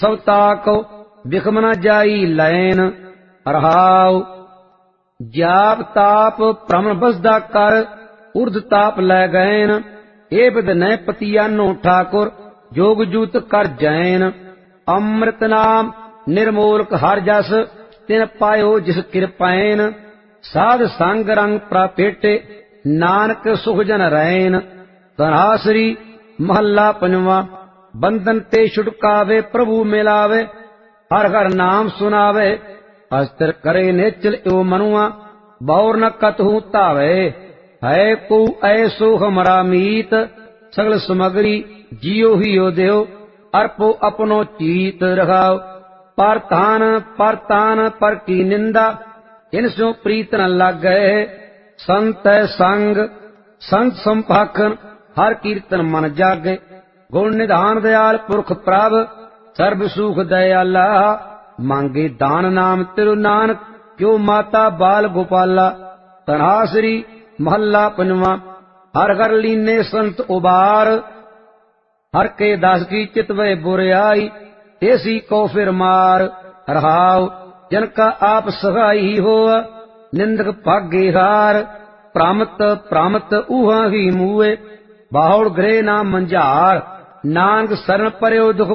ਸਭ ਤਾਕੋ ਬਿਖਮ ਨ ਜਾਈ ਲੈਨ। ਰਹਾਉ ਜਾਪ ਤਾਪ ਭ੍ਰਮ ਬਸਦਾ ਕਰ ਉਰਧ ਤਾਪ ਲੈ ਗੈਨ। ਏ ਬਿਦ ਨੈ ਪਤੀਆਨੋ ਠਾਕੁਰ ਜੋਗ ਜੂਤ ਕਰ ਜੈਨ। ਅੰਮ੍ਰਿਤ ਨਾਮ ਨਿਰਮੋਲਕ ਹਰ ਜਸ ਤਿਨ ਪਾਇਓ ਜਿਸ ਕਿਰਪੈਨ। ਸਾਧ ਸੰਗ ਰੰਗ ਪ੍ਰਾਪੇਟੇ ਨਾਨਕ ਸੁਖ ਜਨ ਰੈਨ। ਧਨਾਸਰੀ ਮਹੱਲਾ ਪੰਜਵਾਂ। ਬੰਧਨ ਤੇ ਛੁਟਕਾਵੇ ਪ੍ਰਭੂ ਮਿਲਾਵੇ ਹਰ ਹਰ ਨਾਮ ਸੁਨਾਵੇ। ਅਸਤਰ ਕਰੇ ਨੇਚਲ ਇਉ ਮਨੁਆ ਬੌਰ ਨ ਕਤਹੂ ਧਾਵੇ। ਹੈ ਕੋ ਐਸੋ ਹਮਰਾ ਮੀਤ ਸਗਲ ਸਮਗਰੀ ਜਿਉ ਹੀਉ ਦਿਓ। ਅਰਪੋ ਆਪਣੋ ਚੀਤ ਰਖਾਓ ਪਰ ਤਾਨ ਪਰ ਕੀ ਨਿੰਦਾ ਇਨ ਸਿਉ ਪ੍ਰੀਤ ਨ ਲਾਗੈ। ਸੰਤ ਸੰਗ ਸੰਤ ਸੰਭਾਖਨ ਹਰ ਕੀਰਤਨ ਮਨ ਜਾਗੇ। ਗੁਣ ਨਿਧਾਨ ਦਿਆਲ ਪੁਰਖ ਪ੍ਰਭ ਸਰਬ ਸੁਖ ਦਇਆਲਾ। ਮੰਗੇ ਦਾਨ ਨਾਮ ਤਿਰੁ ਨਾਨਕ ਕਿਉ ਮਾਤਾ ਬਾਲ ਗੋਪਾਲਾ। ਧਨਾਸਰੀ ਮਹੱਲਾ ਪੰਜਵਾਂ। ਹਰ ਹਰ ਲੀਨੇ ਸੰਤ ਉਬਾਰ ਹਰ ਕੇ ਦਾਸ ਕੀ ਚਿਤਵੈ ਬੁਰਿਆਈ। ਤੇਸੀ ਕੋ ਫਿਰ ਮਾਰ। ਰਹਾਉ ਜਨ ਕਾ ਆਪ ਸਹਾਈ ਹੋਆ ਨਿੰਦਕ ਭਾਗੇ ਹਾਰ। ਭ੍ਰਮਤ ਊਹਾਂ ਹੀ ਮੂਏ ਬਾਹੁੜ ਗ੍ਰਹਿ ਨਾ ਮੰਝਾਰ। ਨਾਨਕ ਸਰਨ ਪਰਿਓ ਦੁਖ